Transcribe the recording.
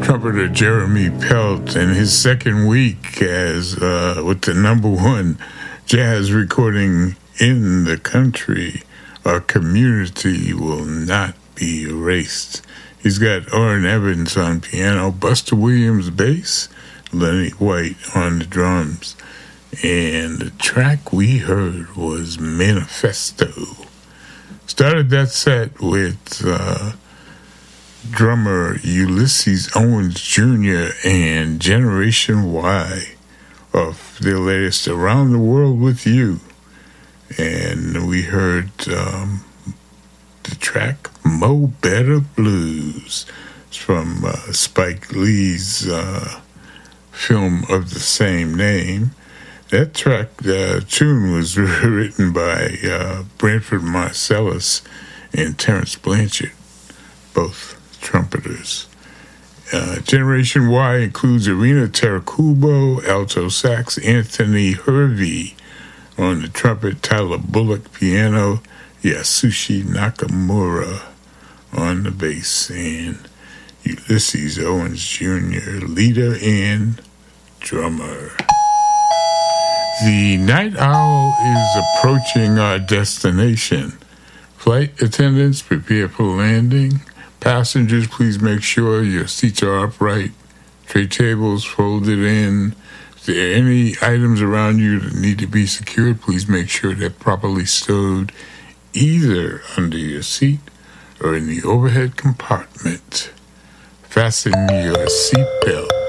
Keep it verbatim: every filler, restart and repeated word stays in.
trumpeter Jeremy Pelt in his second week as uh, with the number one jazz recording in the country. Our community will not be erased. He's got Orrin Evans on piano, Buster Williams bass, Lenny White on the drums. And the track we heard was Manifesto. Started that set with uh, drummer Ulysses Owens Junior and Generation Y of their latest Around the World with You. And we heard um, the track Mo Better Blues. It's from uh, Spike Lee's uh, film of the same name. That track, uh, tune was written by uh, Branford Marsalis and Terence Blanchard, both trumpeters. Uh, Generation Y includes Irina Tarakubo, alto sax, Anthony Hervey on the trumpet, Tyler Bullock piano, Yasushi Nakamura on the bass, and Ulysses Owens Junior, leader and drummer. The night owl is approaching our destination. Flight attendants, prepare for landing. Passengers, please make sure your seats are upright. Tray tables folded in. If there are any items around you that need to be secured, please make sure they're properly stowed either under your seat or in the overhead compartment. Fasten your seatbelt.